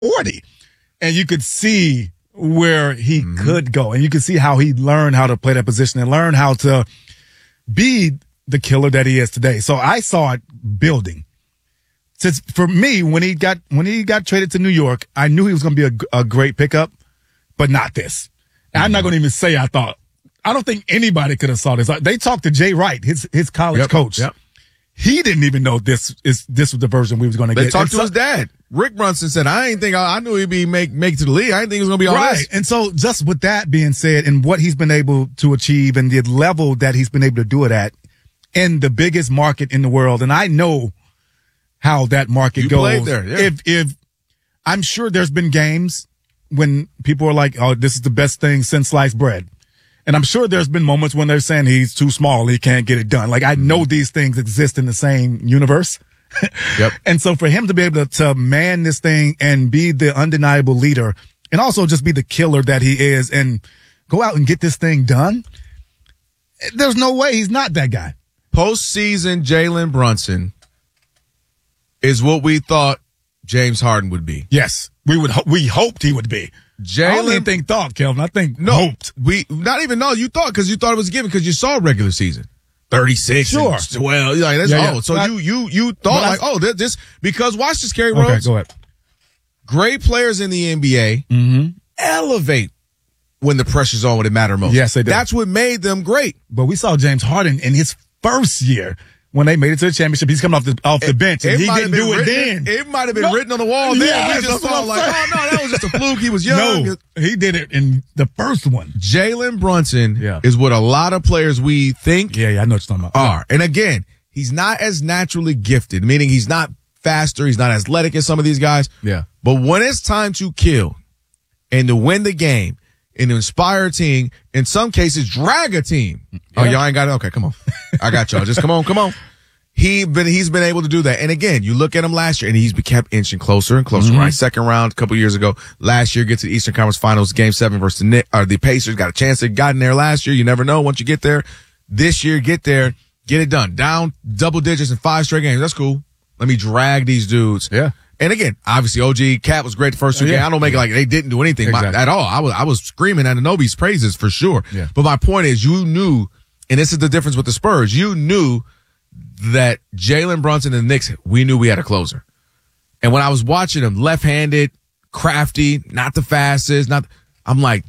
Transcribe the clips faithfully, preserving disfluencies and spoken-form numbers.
forty. And you could see where he mm-hmm. could go. And you could see how he learned how to play that position and learn how to be the killer that he is today. So I saw it building. Since for me, when he got when he got traded to New York, I knew he was going to be a, a great pickup, but not this. And mm-hmm. I'm not going to even say I thought. I don't think anybody could have saw this. They talked to Jay Wright, his his college yep, coach. Yep. He didn't even know this is this was the version we was going to get. They talked and to so, his dad. Rick Brunson said, "I didn't think I, I knew he'd be make make it to the league. I didn't think he was going to be all right." this. And so, just with that being said, and what he's been able to achieve, and the level that he's been able to do it at, in the biggest market in the world, and I know how that market you goes. Played there, yeah. If if I'm sure there's been games when people are like, "Oh, this is the best thing since sliced bread." And I'm sure there's been moments when they're saying he's too small, he can't get it done. Like, I know these things exist in the same universe. Yep. And so for him to be able to, to man this thing and be the undeniable leader and also just be the killer that he is and go out and get this thing done, there's no way he's not that guy. Postseason Jalen Brunson is what we thought James Harden would be. Yes. We would, ho- we hoped he would be. Jalen, I don't even think thought, Kelvin. I think no, hoped. We not even know. You thought because you thought it was given because you saw regular season thirty-six, sure, and twelve. Like, that's, yeah, oh, yeah. so I, you you you thought like, oh, this because watch this, Kerry Rhodes. Okay, go ahead. Great players in the N B A mm-hmm. elevate when the pressure's on when it matters most. Yes, they do. That's what made them great. But we saw James Harden in his first year. When they made it to the championship, he's coming off the off the bench, and it he didn't do written, it then. It might have been no. written on the wall then. Yeah, we just saw like, oh, no, that was just a fluke. He was young. No, he did it in the first one. Jalen Brunson yeah. is what a lot of players we think yeah, yeah, I know what you're talking about. are. And again, he's not as naturally gifted, meaning he's not faster, he's not athletic as some of these guys. Yeah. But when it's time to kill and to win the game and to inspire a team, in some cases, drag a team. Yeah. Oh, y'all ain't got it? Okay, come on. I got y'all. Just come on, come on. He been he's been able to do that, and again, you look at him last year, and he's been kept inching closer and closer. Mm-hmm. Right, second round a couple years ago. Last year, get to the Eastern Conference Finals, Game Seven versus the Knicks, or the Pacers. Got a chance to got in there last year. You never know once you get there. This year, get there, get it done. Down double digits in five straight games. That's cool. Let me drag these dudes. Yeah. And again, obviously, O G Cat was great the first two yeah. games. I don't make it like they didn't do anything exactly. at all. I was I was screaming Anunoby's praises for sure. Yeah. But my point is, you knew, and this is the difference with the Spurs. You knew that Jalen Brunson and the Knicks, we knew we had a closer. And when I was watching him, left-handed, crafty, not the fastest, not, I'm like,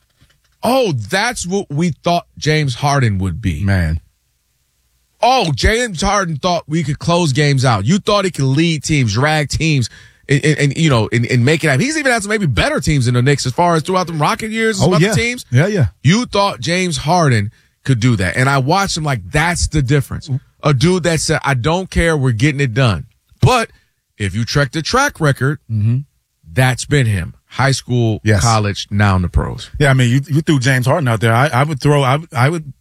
oh, that's what we thought James Harden would be. Man. Oh, James Harden thought we could close games out. You thought he could lead teams, drag teams, and, and, and you know, and, and make it happen. He's even had some maybe better teams than the Knicks as far as throughout the Rocket years, oh, other yeah. teams. Yeah, yeah. You thought James Harden could do that. And I watched him like, that's the difference. A dude that said, I don't care, we're getting it done. But if you check the track record, mm-hmm. that's been him. High school, yes. college, now in the pros. Yeah, I mean, you, you threw James Harden out there. I, I would throw, I, I would,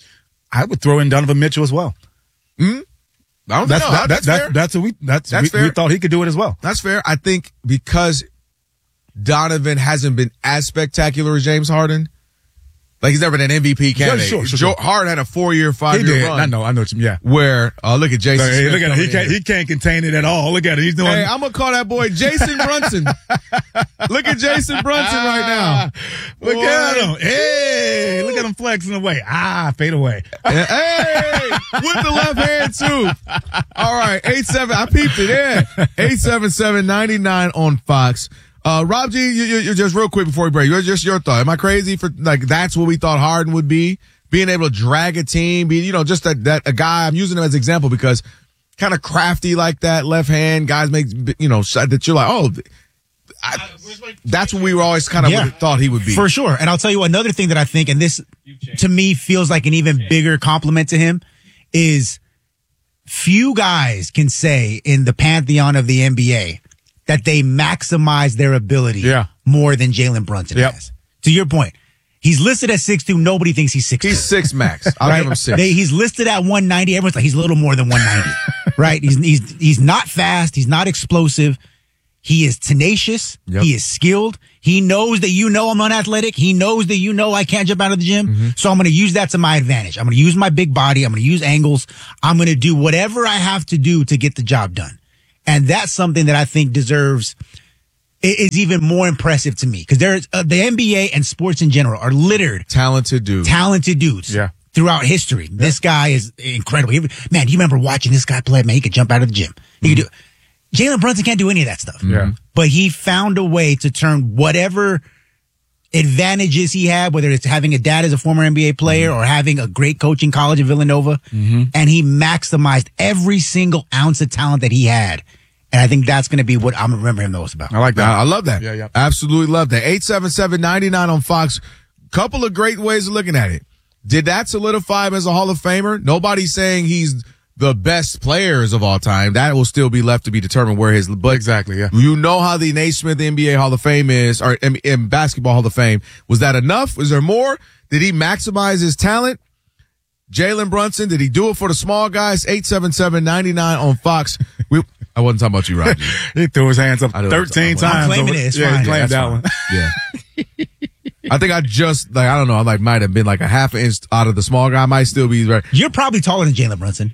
I would throw in Donovan Mitchell as well. Mm-hmm. I don't that's, know. That, that's, that, fair. that's, that's what we, that's, that's we, fair. we thought he could do it as well. That's fair. I think because Donovan hasn't been as spectacular as James Harden. Like, he's never been an M V P candidate. Sure, sure, Joe sure. Harden had a four-year, five-year run. I know, I know what you mean. Yeah. Where, uh, look at Jason Hey, Smith look at him. He can't, here. he can't contain it at all. Look at it. He's doing. Hey, I'm going to call that boy Jason Brunson. Look at Jason Brunson right now. Look boy. at him. Hey, look at him flexing away. Ah, fade away. Hey, with the left hand, too. All right, eight seven. I peeped it. Yeah. eight seven seven, nine nine on Fox. Uh, Rob G, you, you, you just real quick before we break, you're just your thought. Am I crazy for, like, that's what we thought Harden would be? Being able to drag a team, be, you know, just that, that, a guy, I'm using him as an example because kind of crafty like that, left hand, guys make, you know, that you're like, oh, I, that's what we were always kind of yeah, thought he would be. For sure. And I'll tell you another thing that I think, and this to me feels like an even bigger compliment to him, is few guys can say in the pantheon of the N B A that they maximize their ability yeah. more than Jalen Brunson yep. has. To your point, he's listed at six two. Nobody thinks he's six two. He's six max. I'll right? give him six. They, he's listed at one ninety. Everyone's like, he's a little more than one ninety. Right? He's, he's, he's not fast. He's not explosive. He is tenacious. Yep. He is skilled. He knows that you know I'm unathletic. He knows that you know I can't jump out of the gym. Mm-hmm. So I'm going to use that to my advantage. I'm going to use my big body. I'm going to use angles. I'm going to do whatever I have to do to get the job done. And that's something that I think deserves is even more impressive to me because there's uh, the N B A and sports in general are littered talented dudes, talented dudes. Yeah. Throughout history, yeah. This guy is incredible. He, man, do you remember watching this guy play? Man, he could jump out of the gym. He mm-hmm. could do. Jalen Brunson can't do any of that stuff. Yeah. But he found a way to turn whatever advantages he had, whether it's having a dad as a former N B A player mm-hmm. or having a great coach in college at Villanova, mm-hmm. and he maximized every single ounce of talent that he had. And I think that's going to be what I'm remember him most about. I like that. I love that. Yeah, yeah. Absolutely love that. eight seven seven, nine nine on Fox. Couple of great ways of looking at it. Did that solidify him as a Hall of Famer? Nobody's saying he's the best players of all time. That will still be left to be determined where his, but exactly, yeah. You know how the Naismith N B A Hall of Fame is, or in, in Basketball Hall of Fame. Was that enough? Was there more? Did he maximize his talent? Jalen Brunson, did he do it for the small guys? eight seven seven, nine nine on Fox. We, I wasn't talking about you, Roger. He threw his hands up thirteen times. I'm claiming it. It's yeah, fine. he claimed yeah, that fine. one. Yeah. I think I just, like, I don't know, I like might have been like a half an inch out of the small guy. I might still be right. You're probably taller than Jalen Brunson.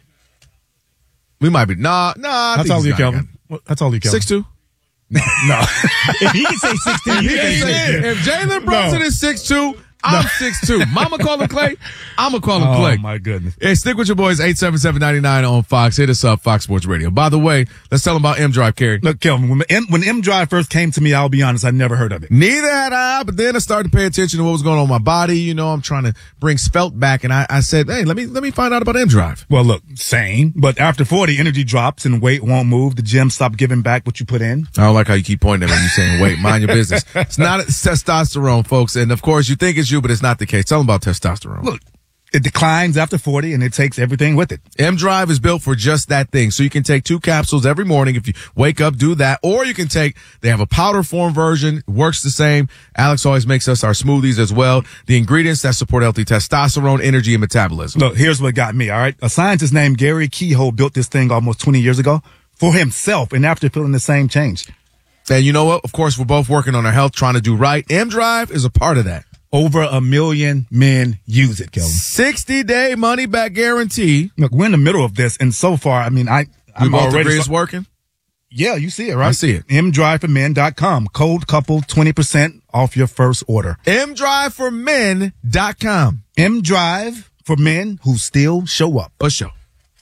We might be. Nah, nah. I That's all you, Kelvin. That's all you, Kelvin. six two No. no. If he can say six two, you can say six two. If Jalen Brunson no. is six two, I'm six two. Mama call him Clay. I'm going to call him oh, Clay. Oh, my goodness. Hey, stick with your boys, eight seven seven, nine nine on Fox. Hit us up, Fox Sports Radio. By the way, let's tell them about M Drive, Kerry. Look, Kelvin, when M, when M Drive first came to me, I'll be honest, I never heard of it. Neither had I, but then I started to pay attention to what was going on in my body. You know, I'm trying to bring Svelte back, and I, I said, hey, let me let me find out about M Drive. Well, look, same, but after forty, energy drops and weight won't move. The gym stopped giving back what you put in. I don't like how you keep pointing at me when you're saying weight. Mind your business. It's not it's testosterone, folks, and of course, you think it's you, but it's not the case. Tell them about testosterone. Look, it declines after forty and it takes everything with it. M Drive is built for just that thing. So you can take two capsules every morning if you wake up, do that. Or you can take, they have a powder form version, works the same. Alex always makes us our smoothies as well. The ingredients that support healthy testosterone, energy, and metabolism. Look, here's what got me, all right? A scientist named Gary Kehoe built this thing almost twenty years ago for himself and after feeling the same change. And you know what? Of course, we're both working on our health, trying to do right. M Drive is a part of that. Over a million men use it, Kelvin. sixty-day money-back guarantee. Look, we're in the middle of this, and so far, I mean, I, I'm both already... agree it's working? Yeah, you see it, right? I see it. M drive for men dot com. Code couple, twenty percent off your first order. M drive for men dot com. M-Drive for men who still show up. A show.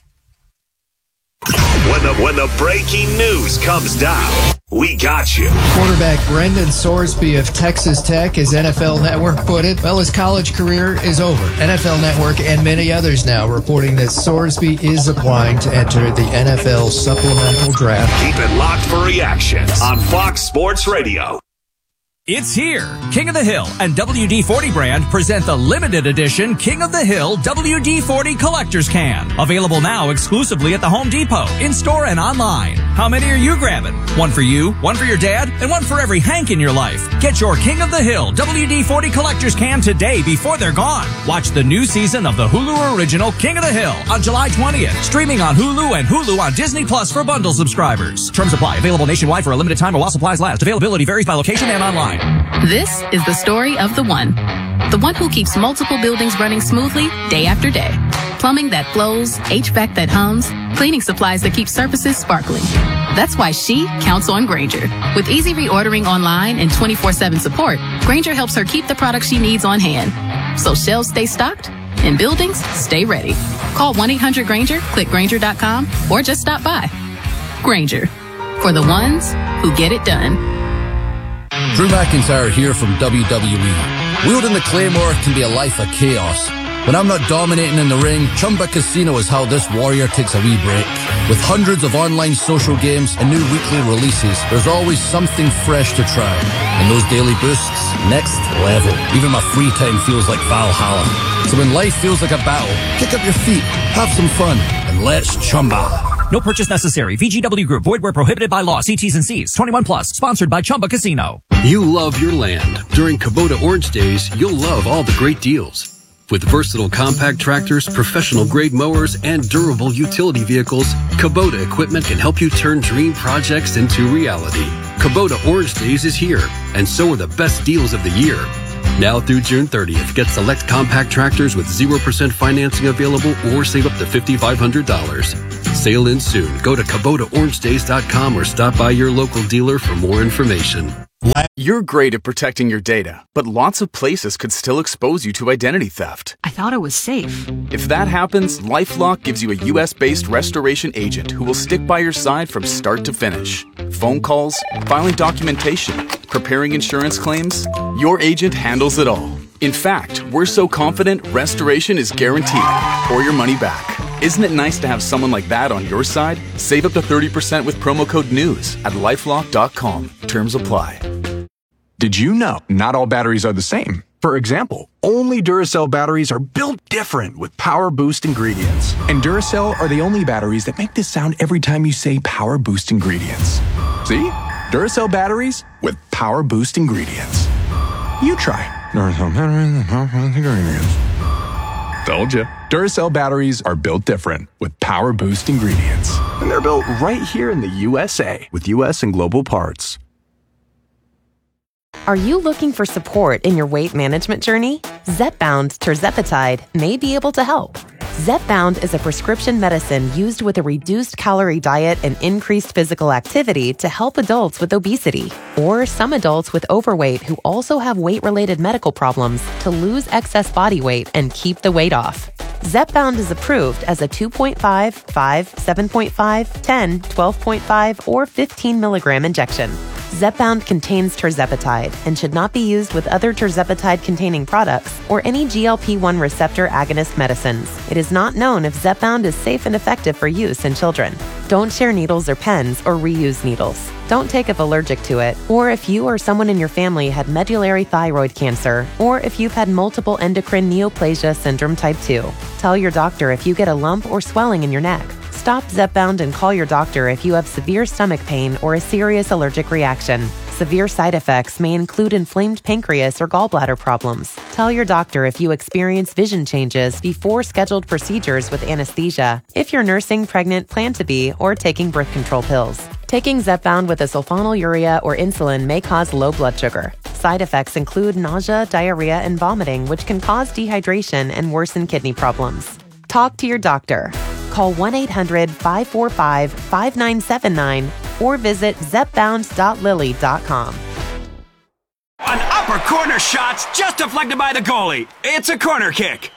When the, when the breaking news comes down, we got you. Quarterback Brendan Sorsby of Texas Tech, as N F L Network put it, well, his college career is over. N F L Network and many others now reporting that Sorsby is applying to enter the N F L supplemental draft. Keep it locked for reactions on Fox Sports Radio. It's here. King of the Hill and W D forty brand present the limited edition King of the Hill W D forty Collector's Can. Available now exclusively at the Home Depot, in-store and online. How many are you grabbing? One for you, one for your dad, and one for every Hank in your life. Get your King of the Hill W D forty Collector's Can today before they're gone. Watch the new season of the Hulu original King of the Hill on July twentieth. Streaming on Hulu and Hulu on Disney Plus for bundle subscribers. Terms apply. Available nationwide for a limited time or while supplies last. Availability varies by location and online. This is the story of the one. The one who keeps multiple buildings running smoothly day after day. Plumbing that flows, H V A C that hums, cleaning supplies that keep surfaces sparkling. That's why she counts on Grainger. With easy reordering online and twenty-four seven support, Grainger helps her keep the products she needs on hand. So shelves stay stocked and buildings stay ready. Call one eight hundred Grainger, click Grainger dot com, or just stop by. Grainger. For the ones who get it done. Drew McIntyre here from W W E. Wielding the Claymore can be a life of chaos. When I'm not dominating in the ring, Chumba Casino is how this warrior takes a wee break. With hundreds of online social games and new weekly releases, there's always something fresh to try. And those daily boosts, next level. Even my free time feels like Valhalla. So when life feels like a battle, kick up your feet, have some fun, and let's Chumba. No purchase necessary. V G W Group. Void where prohibited by law. See T's and C's. twenty-one plus. Sponsored by Chumba Casino. You love your land. During Kubota Orange Days, you'll love all the great deals. With versatile compact tractors, professional-grade mowers, and durable utility vehicles, Kubota equipment can help you turn dream projects into reality. Kubota Orange Days is here, and so are the best deals of the year. Now through June thirtieth, get select compact tractors with zero percent financing available or save up to five thousand five hundred dollars. Sale ends soon. Go to Kubota Orange Days dot com or stop by your local dealer for more information. You're great at protecting your data, but lots of places could still expose you to identity theft. I thought it was safe. If that happens, LifeLock gives you a U S based restoration agent who will stick by your side from start to finish. Phone calls, filing documentation, preparing insurance claims, your agent handles it all. In fact, we're so confident restoration is guaranteed or your money back. Isn't it nice to have someone like that on your side? Save up to thirty percent with promo code NEWS at lifelock dot com. Terms apply. Did you know not all batteries are the same? For example, only Duracell batteries are built different with Power Boost ingredients. And Duracell are the only batteries that make this sound every time you say Power Boost ingredients. See? Duracell batteries with Power Boost ingredients. You try. Duracell batteries with Power Boost ingredients. Told you. Duracell batteries are built different with Power Boost ingredients. And they're built right here in the U S A with U S and global parts. Are you looking for support in your weight management journey? Zepbound tirzepatide may be able to help. Zepbound is a prescription medicine used with a reduced calorie diet and increased physical activity to help adults with obesity or some adults with overweight who also have weight-related medical problems to lose excess body weight and keep the weight off. Zepbound is approved as a two point five, five, seven point five, ten, twelve point five, or fifteen milligram injection. Zepbound contains tirzepatide and should not be used with other tirzepatide-containing products or any G L P one receptor agonist medicines. It is not known if Zepbound is safe and effective for use in children. Don't share needles or pens or reuse needles. Don't take if allergic to it, or if you or someone in your family had medullary thyroid cancer, or if you've had multiple endocrine neoplasia syndrome type two. Tell your doctor if you get a lump or swelling in your neck. Stop Zepbound and call your doctor if you have severe stomach pain or a serious allergic reaction. Severe side effects may include inflamed pancreas or gallbladder problems. Tell your doctor if you experience vision changes before scheduled procedures with anesthesia, if you're nursing, pregnant, plan to be, or taking birth control pills. Taking Zepbound with a sulfonylurea or insulin may cause low blood sugar. Side effects include nausea, diarrhea, and vomiting, which can cause dehydration and worsen kidney problems. Talk to your doctor. Call one eight hundred, five four five, five nine seven nine or visit zepbound dot lilly dot com. An upper corner shot's just deflected by the goalie. It's a corner kick.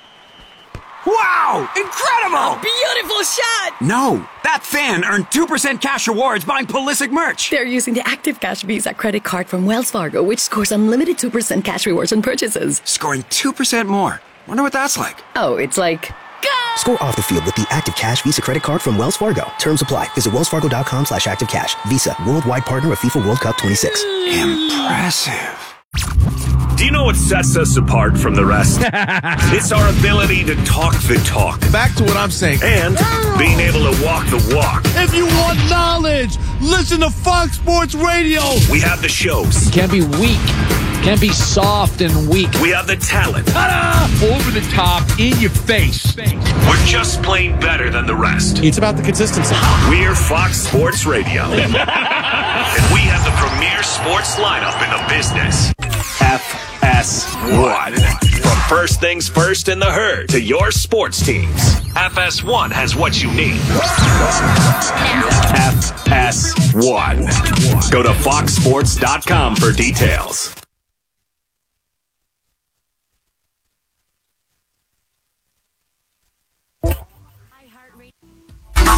Wow! Incredible! A beautiful shot! No, that fan earned two percent cash rewards buying Pulisic merch. They're using the Active Cash Visa credit card from Wells Fargo, which scores unlimited two percent cash rewards on purchases. Scoring two percent more. Wonder what that's like. Oh, it's like... Score off the field with the Active Cash Visa credit card from Wells Fargo. Terms apply. Visit wellsfargo.com slash active cash. Visa, worldwide partner of FIFA World Cup twenty-six. Impressive. Do you know what sets us apart from the rest? It's our ability to talk the talk. Back to what I'm saying. And being able to walk the walk. If you want knowledge, listen to Fox Sports Radio. We have the shows. You can't be weak. Can't be soft and weak. We have the talent. Ta-da! Over the top, in your face. We're just plain better than the rest. It's about the consistency. We're Fox Sports Radio. And we have the premier sports lineup in the business. F S one. From first things first in the herd to your sports teams, F S one has what you need. F S one. Go to fox sports dot com for details.